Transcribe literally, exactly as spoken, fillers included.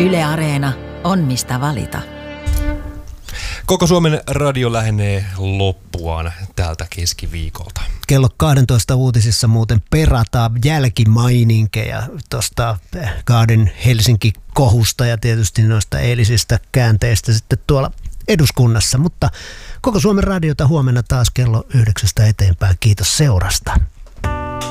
Yle Areena on mistä valita. Koko Suomen radio lähenee loppuaan tältä keskiviikolta. Kello kaksitoista uutisissa muuten perataan jälkimaininkeja tuosta Garden Helsinki-kohusta ja tietysti noista eilisistä käänteistä sitten tuolla eduskunnassa. Mutta Koko Suomen radiota huomenna taas kello yhdeksästä eteenpäin. Kiitos seurasta.